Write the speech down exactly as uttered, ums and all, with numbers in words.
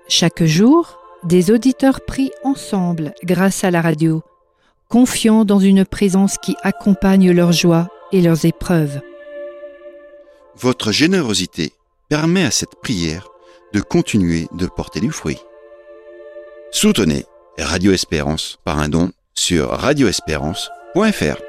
Chaque jour, des auditeurs prient ensemble grâce à la radio, confiants dans une présence qui accompagne leurs joies et leurs épreuves. Votre générosité permet à cette prière de continuer de porter du fruit. Soutenez Radio Espérance par un don sur radio espérance point f r.